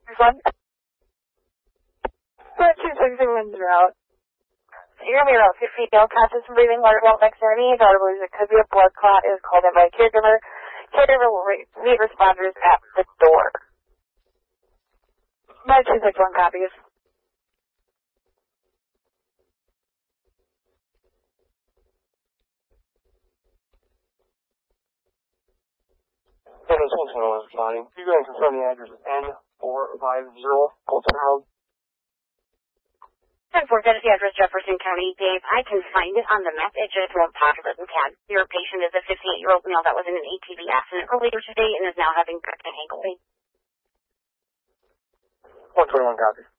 One. 261 out. You're going to be about 50 feet down, conscious and breathing, water belt extremity. Daughter believes it could be a blood clot. Is called in by a caregiver. Caregiver will meet responders at the door. My 261 copies. Seven was responding. You go and confirm the address N450 Colton Road. 10-4, that is the address, Jefferson County. Dave, I can find it on the map. It just won't pop up in CAD. Your patient is a 58-year-old male that was in an ATV accident earlier today and is now having back and ankle pain. 121 copy.